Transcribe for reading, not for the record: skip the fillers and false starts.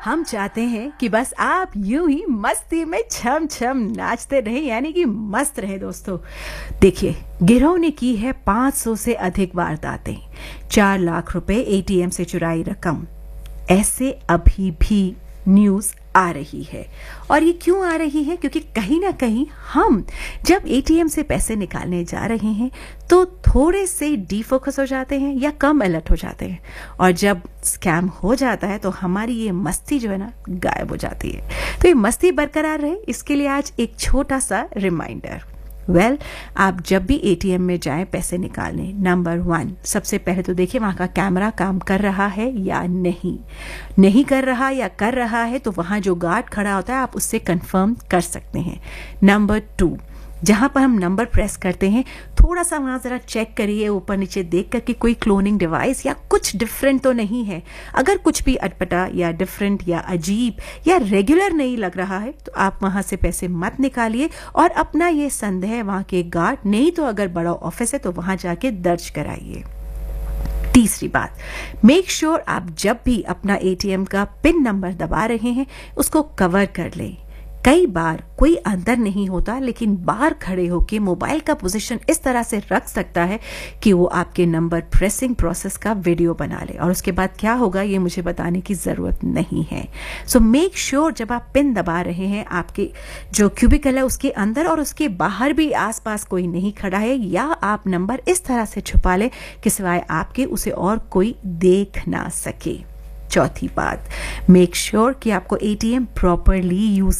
हम चाहते हैं कि बस आप यूं ही मस्ती में छम छम नाचते रहें, यानी कि मस्त रहे दोस्तों। देखिए, गिरोह ने की है 500 से अधिक वारदातें, 4 लाख रुपए एटीएम से चुराई रकम। ऐसे अभी भी न्यूज आ रही है। और ये क्यों आ रही है? क्योंकि कहीं ना कहीं हम जब एटीएम से पैसे निकालने जा रहे हैं तो थोड़े से डीफोकस हो जाते हैं या कम अलर्ट हो जाते हैं, और जब स्कैम हो जाता है तो हमारी ये मस्ती जो है ना गायब हो जाती है। तो ये मस्ती बरकरार रहे, इसके लिए आज एक छोटा सा रिमाइंडर। आप जब भी एटीएम में जाएं पैसे निकालने, नंबर 1 सबसे पहले तो देखिए वहां का कैमरा काम कर रहा है या नहीं कर रहा, या कर रहा है तो वहां जो गार्ड खड़ा होता है आप उससे कंफर्म कर सकते हैं। नंबर 2, जहां पर हम नंबर प्रेस करते हैं थोड़ा सा वहां जरा चेक करिए ऊपर नीचे देख कर कि कोई क्लोनिंग डिवाइस या कुछ डिफरेंट तो नहीं है। अगर कुछ भी अटपटा या डिफरेंट या अजीब या रेगुलर नहीं लग रहा है तो आप वहां से पैसे मत निकालिए और अपना ये संदेह वहां के गार्ड, नहीं तो अगर बड़ा ऑफिस है तो वहां जाके दर्ज कराइए। तीसरी बात, मेक श्योर आप जब भी अपना एटीएम का पिन नंबर दबा रहे हैं उसको कवर कर लें। कई बार कोई अंदर नहीं होता लेकिन बाहर खड़े होकर मोबाइल का पोजीशन इस तरह से रख सकता है कि वो आपके नंबर प्रेसिंग प्रोसेस का वीडियो बना ले, और उसके बाद क्या होगा ये मुझे बताने की जरूरत नहीं है। सो मेक श्योर जब आप पिन दबा रहे हैं आपके जो क्यूबिकल है उसके अंदर और उसके बाहर भी आसपास कोई नहीं खड़ा है, या आप नंबर इस तरह से छुपा ले कि सिवाय आपके उसे और कोई देख ना सके। चौथी बात, मेक श्योर कि आपको एटीएम प्रॉपरली यूज